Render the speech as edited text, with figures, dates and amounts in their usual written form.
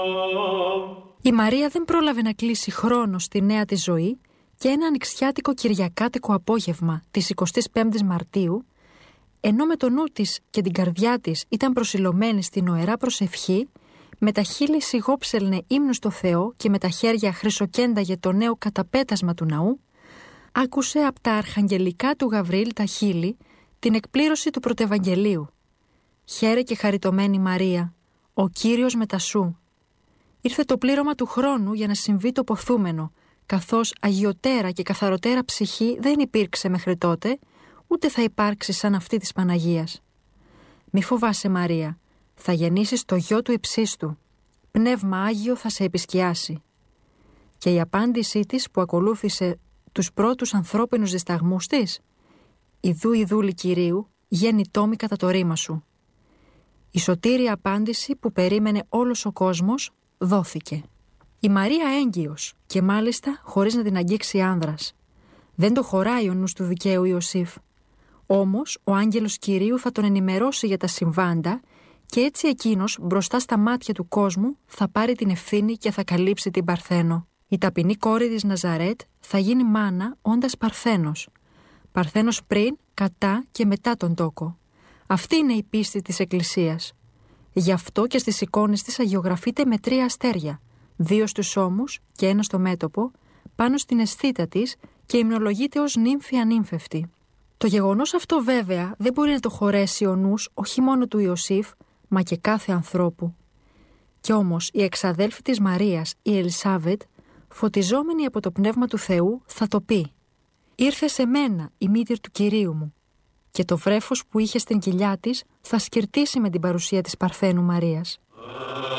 Η Μαρία δεν πρόλαβε να κλείσει χρόνο στη νέα της ζωή και ένα ανοιξιάτικο κυριακάτικο απόγευμα της 25ης Μαρτίου, ενώ με το νου της και την καρδιά της ήταν προσιλωμένη στην ωερά προσευχή, με τα χείλη σιγόψελνε ύμνους στο Θεό και με τα χέρια χρυσοκένταγε το νέο καταπέτασμα του ναού, άκουσε από τα αρχαγγελικά του Γαβρίλ τα χείλη την εκπλήρωση του πρωτευαγγελίου. «Χαίρε και χαριτωμένη Μαρία, ο Κύριος μετά σου». Ήρθε το πλήρωμα του χρόνου για να συμβεί το ποθούμενο, καθώς αγιωτέρα και καθαροτέρα ψυχή δεν υπήρξε μέχρι τότε, ούτε θα υπάρξει σαν αυτή της Παναγίας. «Μη φοβάσαι Μαρία, θα γεννήσεις το γιο του υψίστου. Πνεύμα Άγιο θα σε επισκιάσει». Και η απάντησή της που ακολούθησε τους πρώτους ανθρώπινους δισταγμούς της, «Ιδού η δούλη Κυρίου, γέννητόμη κατά το ρήμα σου». Η σωτήρια απάντηση που περίμενε όλος ο κόσμος δόθηκε. Η Μαρία έγκυος και μάλιστα χωρίς να την αγγίξει άνδρας. Δεν το χωράει ο νους του δικαίου Ιωσήφ. Όμως ο άγγελος Κυρίου θα τον ενημερώσει για τα συμβάντα και έτσι εκείνος μπροστά στα μάτια του κόσμου θα πάρει την ευθύνη και θα καλύψει την Παρθένο. Η ταπεινή κόρη της Ναζαρέτ θα γίνει μάνα όντας Παρθένος. Παρθένος πριν, κατά και μετά τον τόκο. Αυτή είναι η πίστη της Εκκλησίας. Γι' αυτό και στις εικόνες της αγιογραφείται με 3 αστέρια, 2 στους ώμους και 1 στο μέτωπο, πάνω στην αισθήτα της και υμνολογείται ως νύμφη ανύμφευτη. Το γεγονός αυτό βέβαια δεν μπορεί να το χωρέσει ο νους όχι μόνο του Ιωσήφ, μα και κάθε ανθρώπου. Κι όμως η εξαδέλφη της Μαρίας, η Ελισάβετ, φωτιζόμενη από το Πνεύμα του Θεού, θα το πει: «Ήρθε σε μένα η μήτηρ του Κυρίου μου», και το βρέφος που είχε στην κοιλιά της θα σκυρτήσει με την παρουσία της Παρθένου Μαρίας.